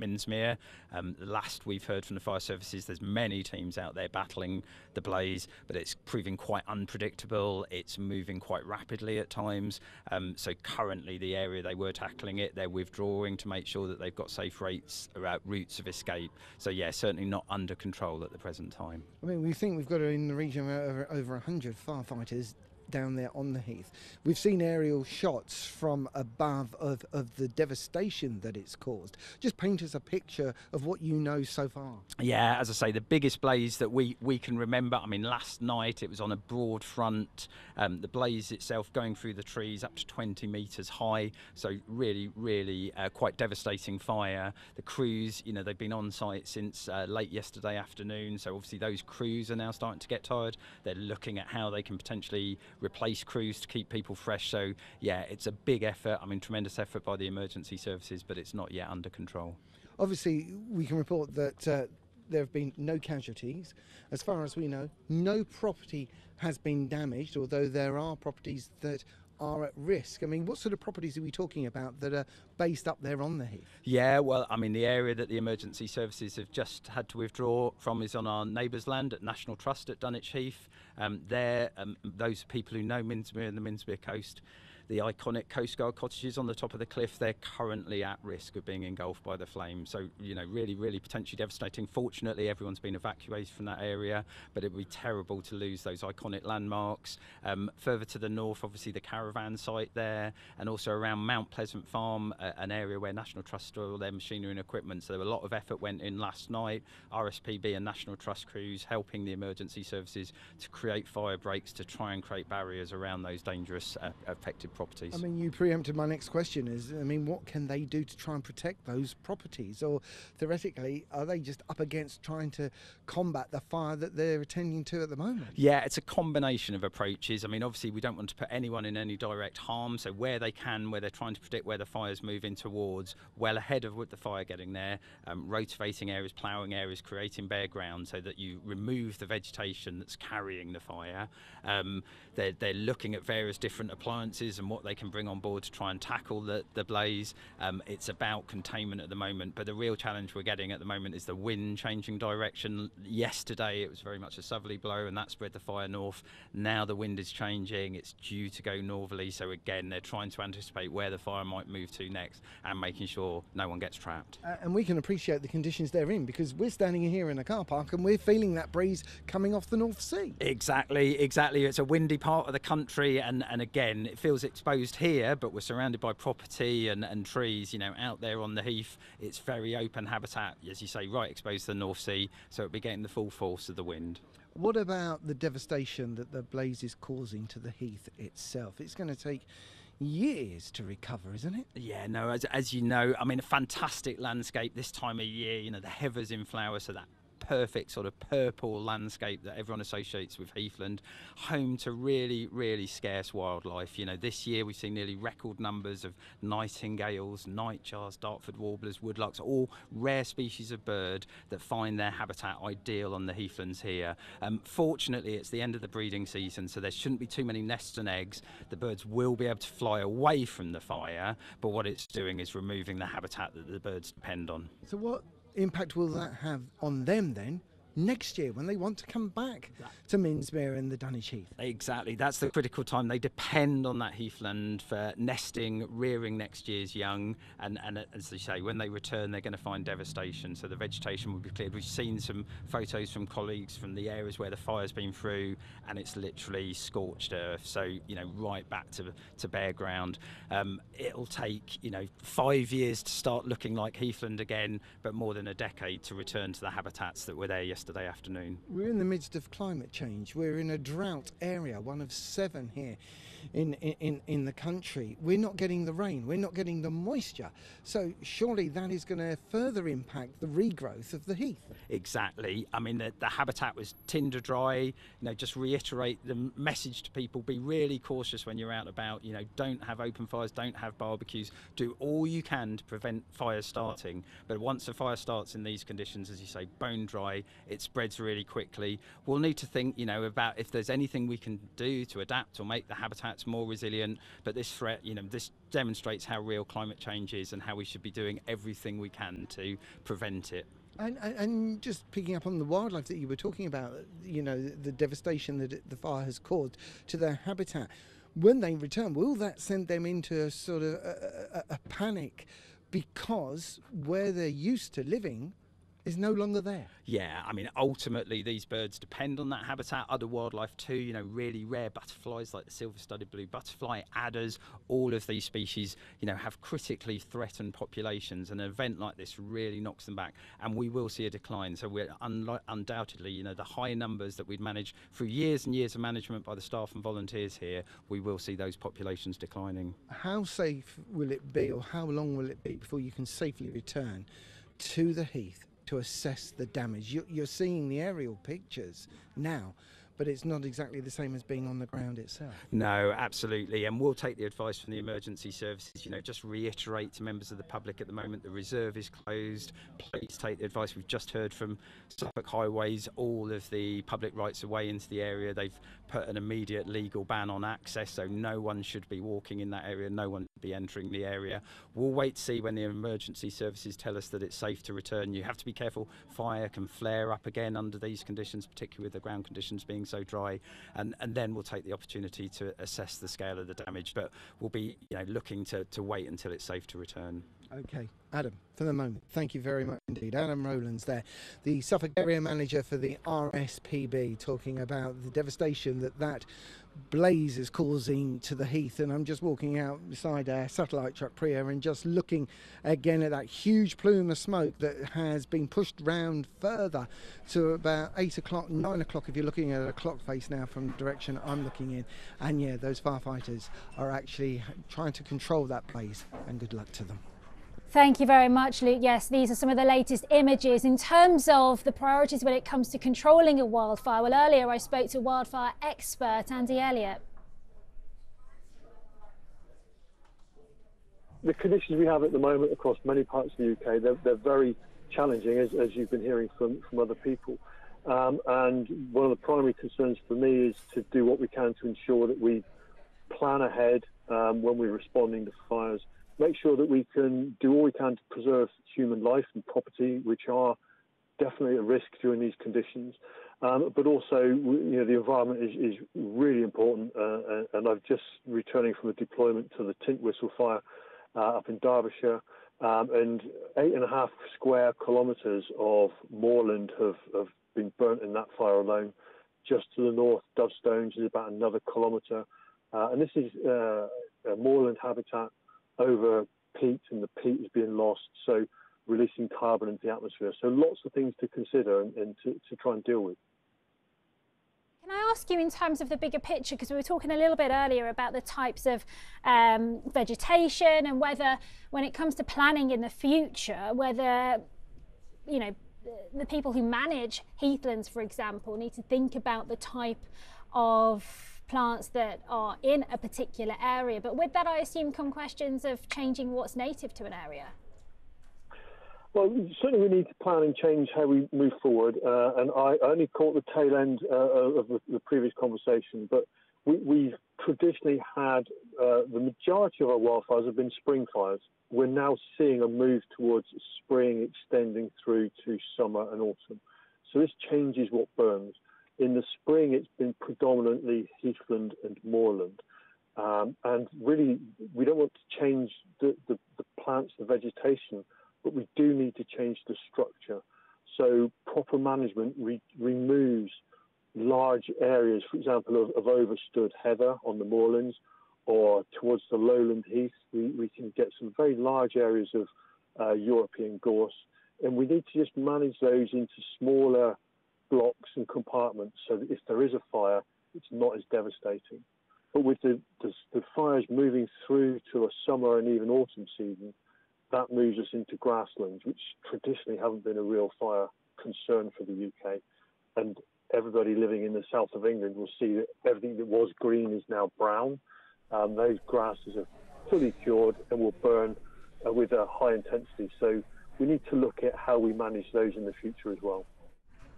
Minsmere. The last we've heard from the fire services, there's many teams out there battling the blaze, but it's proving quite unpredictable. It's moving quite rapidly at times. So currently the area they were tackling it, they're withdrawing to make sure that they've got safe routes of escape. So yeah, certainly not under control at the present time. I mean, we think we've got in the region over 100 firefighters down there on the heath. We've seen aerial shots from above of the devastation that it's caused. Just paint us a picture of what you know so far. Yeah, as I say, the biggest blaze that we can remember, I mean, last night it was on a broad front, the blaze itself going through the trees up to 20 metres high, so really quite devastating fire. The crews, you know, they've been on site since late yesterday afternoon, so obviously those crews are now starting to get tired. They're looking at how they can potentially replace crews to keep people fresh. So yeah, it's a big effort. I mean, tremendous effort by the emergency services, but it's not yet under control. Obviously, we can report that there have been no casualties. As far as we know, no property has been damaged, although there are properties that are at risk. I mean, what sort of properties are we talking about that are based up there on the heath? Yeah, well, I mean, the area that the emergency services have just had to withdraw from is on our neighbours' land at National Trust at Dunwich Heath. Those people who know Minsmere and the Minsmere coast, the iconic Coast Guard cottages on the top of the cliff, they're currently at risk of being engulfed by the flames. So, you know, really potentially devastating. Fortunately, everyone's been evacuated from that area, but it would be terrible to lose those iconic landmarks. Further to the north, obviously the caravan site there, and also around Mount Pleasant Farm, an area where National Trust store all their machinery and equipment. So a lot of effort went in last night. RSPB and National Trust crews helping the emergency services to create fire breaks to try and create barriers around those dangerous affected properties. I mean, you preempted my next question is, I mean, what can they do to try and protect those properties? Or theoretically, are they just up against trying to combat the fire that they're attending to at the moment? Yeah, it's a combination of approaches. I mean, obviously we don't want to put anyone in any direct harm, so where they can, where they're trying to predict where the fire's moving towards, well ahead of the fire getting there, rotivating areas, ploughing areas, creating bare ground so that you remove the vegetation that's carrying the fire. They're looking at various different appliances and what they can bring on board to try and tackle the blaze. It's about containment at the moment, but the real challenge we're getting at the moment is the wind changing direction. Yesterday it was very much a southerly blow and that spread the fire north. Now the wind is changing, it's due to go northerly, so again they're trying to anticipate where the fire might move to next and making sure no one gets trapped. And we can appreciate the conditions they're in because we're standing here in a car park and we're feeling that breeze coming off the North Sea. Exactly. It's a windy part of the country and again it feels exposed here, but we're surrounded by property and trees, you know, out there on the heath. It's very open habitat, as you say, right exposed to the North Sea, so it'll be getting the full force of the wind. What about the devastation that the blaze is causing to the heath itself? It's going to take years to recover, isn't it? Yeah, no, as you know, I mean, a fantastic landscape this time of year, you know, the heather's in flower, so that perfect sort of purple landscape that everyone associates with Heathland, home to really scarce wildlife. You know, this year we've seen nearly record numbers of nightingales, nightjars, Dartford warblers, woodlarks, all rare species of bird that find their habitat ideal on the heathlands here. Fortunately, it's the end of the breeding season, so there shouldn't be too many nests and eggs. The birds will be able to fly away from the fire, but what it's doing is removing the habitat that the birds depend on. So what impact will that have on them then next year when they want to come back to Minsmere and the Dunwich Heath? Exactly, that's the critical time. They depend on that heathland for nesting, rearing next year's young, and as they say, when they return they're going to find devastation, so the vegetation will be cleared. We've seen some photos from colleagues from the areas where the fire's been through and it's literally scorched earth, so you know, right back to bare ground. It'll take, you know, 5 years to start looking like heathland again, but more than a decade to return to the habitats that were there yesterday afternoon. We're in the midst of climate change. We're in a drought area, one of 7 here in the country. We're not getting the rain, we're not getting the moisture, so surely that is going to further impact the regrowth of the heath. Exactly. I mean, the habitat was tinder dry. You know, just reiterate the message to people: be really cautious when you're out about. You know, don't have open fires, don't have barbecues, do all you can to prevent fires starting, but once a fire starts in these conditions, as you say, bone dry, it spreads really quickly. We'll need to think, you know, about if there's anything we can do to adapt or make the habitat habitats, more resilient. But this threat, this demonstrates how real climate change is and how we should be doing everything we can to prevent it. And just picking up on the wildlife that you were talking about, the devastation that the fire has caused to their habitat, when they return, will that send them into a sort of a panic because where they're used to living is no longer there? Yeah, I mean, ultimately these birds depend on that habitat, other wildlife too, really rare butterflies like the silver-studded blue butterfly, adders, all of these species, have critically threatened populations, and an event like this really knocks them back, and we will see a decline. So we're undoubtedly, the high numbers that we'd managed through years and years of management by the staff and volunteers here, we will see those populations declining. How safe will it be, or how long will it be before you can safely return to the heath to assess the damage? You're seeing the aerial pictures now, but it's not exactly the same as being on the ground itself. No, absolutely, and we'll take the advice from the emergency services. Just reiterate to members of the public at the moment the reserve is closed. Please take the advice. We've just heard from Suffolk Highways, all of the public rights of way into the area. They've put an immediate legal ban on access, so no one should be walking in that area, no one should be entering the area. We'll wait to see when the emergency services tell us that it's safe to return. You have to be careful, fire can flare up again under these conditions, particularly with the ground conditions being so dry, and then we'll take the opportunity to assess the scale of the damage, but we'll be looking to wait until it's safe to return. Okay, Adam, for the moment, thank you very much indeed. Adam Rowlands there, the Suffolk Area Manager for the RSPB, talking about the devastation that blaze is causing to the heath. And I'm just walking out beside our satellite truck, Priya, and just looking again at that huge plume of smoke that has been pushed round further to about 8 o'clock, 9 o'clock if you're looking at a clock face now from the direction I'm looking in. And yeah, those firefighters are actually trying to control that blaze, and good luck to them. Thank you very much, Luke. Yes, these are some of the latest images in terms of the priorities when it comes to controlling a wildfire. Well, earlier I spoke to wildfire expert Andy Elliott. The conditions we have at the moment across many parts of the UK, they're very challenging, as you've been hearing from other people. And one of the primary concerns for me is to do what we can to ensure that we plan ahead when we're responding to fires. Make sure that we can do all we can to preserve human life and property, which are definitely at risk during these conditions. But also, the environment is really important. And I've just returning from a deployment to the Tintwistle fire up in Derbyshire, and 8.5 square kilometres of moorland have been burnt in that fire alone. Just to the north, Dovestones is about another kilometre, and this is a moorland habitat over peat, and the peat is being lost, so releasing carbon into the atmosphere. So lots of things to consider and to try and deal with. Can I ask you in terms of the bigger picture, because we were talking a little bit earlier about the types of vegetation and whether, when it comes to planning in the future, whether, the people who manage heathlands, for example, need to think about the type of plants that are in a particular area. But with that, I assume come questions of changing what's native to an area. Well, certainly we need to plan and change how we move forward. And I only caught the tail end of the previous conversation, but we've traditionally had the majority of our wildfires have been spring fires. We're now seeing a move towards spring extending through to summer and autumn. So this changes what burns. In the spring, it's been predominantly heathland and moorland. And really, we don't want to change the plants, the vegetation, but we do need to change the structure. So proper management removes large areas, for example, of overstood heather on the moorlands, or towards the lowland heath, we can get some very large areas of European gorse. And we need to just manage those into smaller blocks and compartments so that if there is a fire, it's not as devastating. But with the fires moving through to a summer and even autumn season, that moves us into grasslands, which traditionally haven't been a real fire concern for the UK. And everybody living in the south of England will see that everything that was green is now brown. Those grasses are fully cured and will burn with a high intensity. So we need to look at how we manage those in the future as well.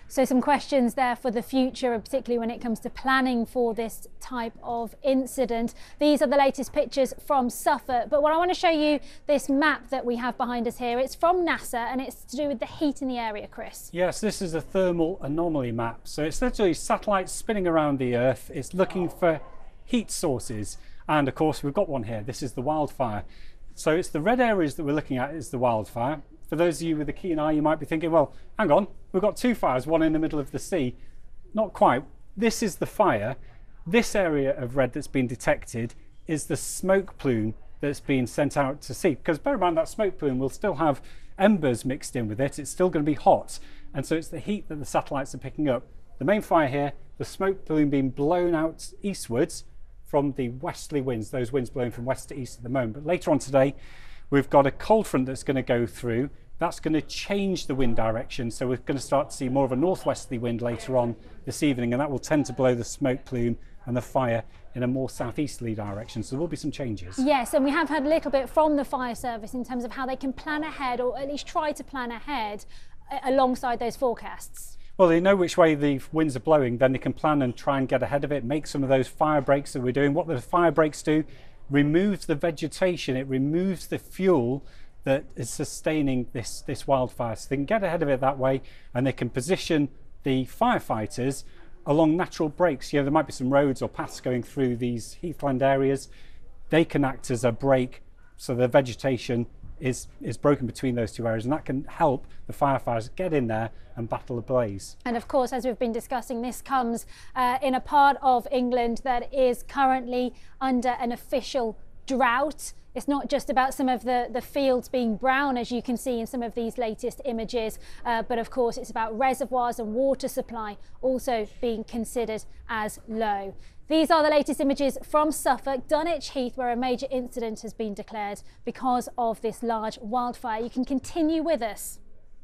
So some questions there for the future, and particularly when it comes to planning for this type of incident. These are the latest pictures from Suffolk, but what I want to show you, this map that we have behind us here, it's from NASA and it's to do with the heat in the area, Chris. Yes, this is a thermal anomaly map. So it's literally satellites spinning around the Earth. It's looking for heat sources. And of course, we've got one here. This is the wildfire. So it's the red areas that we're looking at is the wildfire. For those of you with a keen eye, you might be thinking, well, hang on, we've got two fires, one in the middle of the sea. Not quite. This is the fire. This area of red that's been detected is the smoke plume that's been sent out to sea. Because bear in mind, that smoke plume will still have embers mixed in with it. It's still going to be hot. And so it's the heat that the satellites are picking up. The main fire here, the smoke plume being blown out eastwards from the westerly winds, those winds blowing from west to east at the moment. But later on today, we've got a cold front that's going to go through. That's going to change the wind direction. So we're going to start to see more of a northwesterly wind later on this evening, and that will tend to blow the smoke plume and the fire in a more southeasterly direction. So there will be some changes. Yes, and we have had a little bit from the fire service in terms of how they can plan ahead, or at least try to plan ahead alongside those forecasts. Well, they know which way the winds are blowing, then they can plan and try and get ahead of it, make some of those fire breaks that we're doing. What the fire breaks do, removes the vegetation, it removes the fuel that is sustaining this wildfire. So they can get ahead of it that way, and they can position the firefighters along natural breaks. You know, there might be some roads or paths going through these heathland areas. They can act as a break, so the vegetation is broken between those two areas, and that can help the firefighters get in there and battle the blaze. And of course, as we've been discussing, this comes in a part of England that is currently under an official drought. It's not just about some of the fields being brown, as you can see in some of these latest images, but of course it's about reservoirs and water supply also being considered as low. These are the latest images from Suffolk, Dunwich Heath, where a major incident has been declared because of this large wildfire. You can continue with us.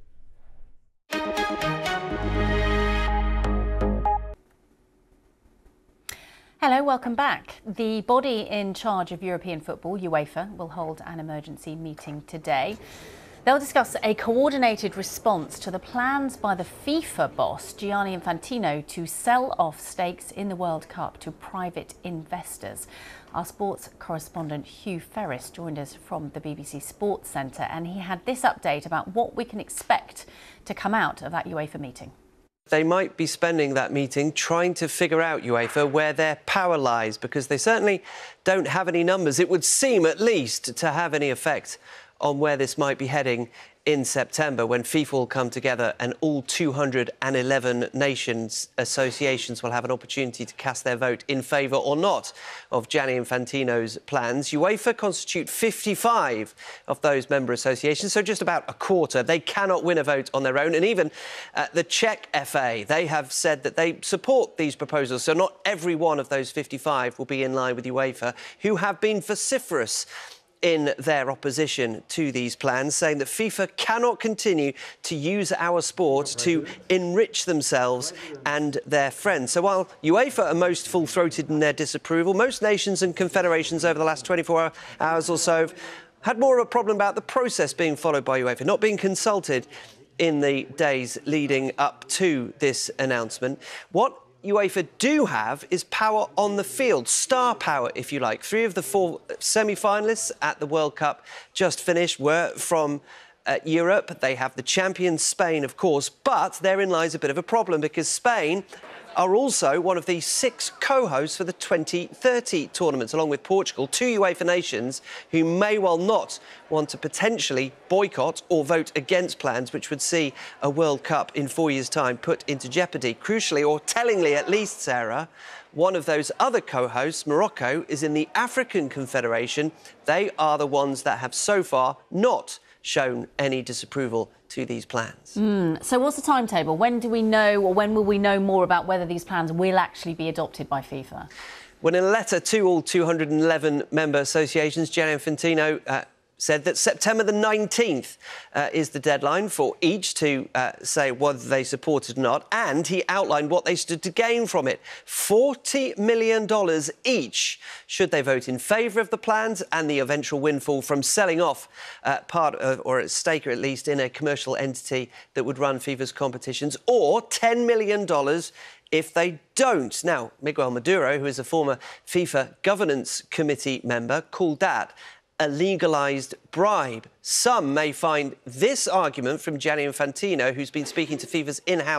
Hello, welcome back. The body in charge of European football, UEFA, will hold an emergency meeting today. They'll discuss a coordinated response to the plans by the FIFA boss, Gianni Infantino, to sell off stakes in the World Cup to private investors. Our sports correspondent Hugh Ferris joined us from the BBC Sports Centre, and he had this update about what we can expect to come out of that UEFA meeting. They might be spending that meeting trying to figure out, UEFA, where their power lies, because they certainly don't have any numbers, it would seem at least, to have any effect on where this might be heading in September, when FIFA will come together and all 211 nations associations will have an opportunity to cast their vote in favour or not of Gianni Infantino's plans. UEFA constitute 55 of those member associations, so just about a quarter. They cannot win a vote on their own, and even the Czech FA, they have said that they support these proposals, so not every one of those 55 will be in line with UEFA, who have been vociferous in their opposition to these plans, saying that FIFA cannot continue to use our sport to enrich themselves and their friends. So while UEFA are most full-throated in their disapproval, most nations and confederations over the last 24 hours or so have had more of a problem about the process being followed by UEFA, not being consulted in the days leading up to this announcement. What UEFA do have is power on the field, star power, if you like. 3 of the 4 semi-finalists at the World Cup just finished were from Europe. They have the champion Spain, of course, but therein lies a bit of a problem, because Spain are also one of the 6 co-hosts for the 2030 tournaments, along with Portugal, 2 UEFA nations who may well not want to potentially boycott or vote against plans which would see a World Cup in 4 years' time put into jeopardy. Crucially, or tellingly at least, Sarah, one of those other co-hosts, Morocco, is in the African Confederation. They are the ones that have so far not shown any disapproval to these plans. So what's the timetable? When do we know, or when will we know more about whether these plans will actually be adopted by FIFA? Well, in a letter to all 211 member associations, Gianni Infantino said that September the 19th is the deadline for each to say whether they support it or not, and he outlined what they stood to gain from it. $40 million each should they vote in favour of the plans and the eventual windfall from selling off part of, or a stake at least, in a commercial entity that would run FIFA's competitions, or $10 million if they don't. Now, Miguel Maduro, who is a former FIFA Governance Committee member, called that a legalised bribe. Some may find this argument from Gianni Infantino, who's been speaking to FIFA's in-house